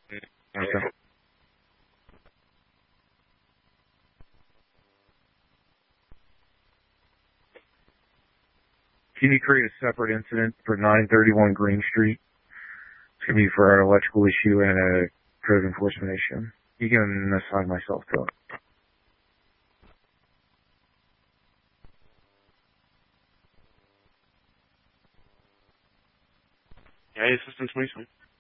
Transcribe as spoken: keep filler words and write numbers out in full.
Okay. Can you create a separate incident for nine thirty-one Green Street? It's going to be for an electrical issue and a code enforcement issue. You can assign myself to it. Yeah, assistant twenty-seven.